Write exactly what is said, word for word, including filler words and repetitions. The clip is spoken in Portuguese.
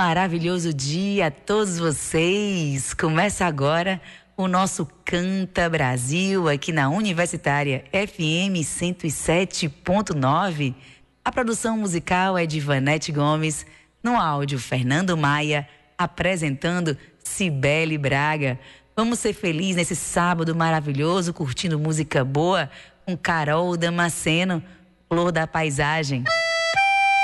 maravilhoso dia a todos vocês. Começa agora o nosso Canta Brasil aqui na Universitária F M cento e sete ponto nove. A produção musical é de Vanete Gomes, no áudio Fernando Maia, apresentando Cibele Braga. Vamos ser felizes nesse sábado maravilhoso, curtindo música boa com Carol Damasceno, Flor da Paisagem.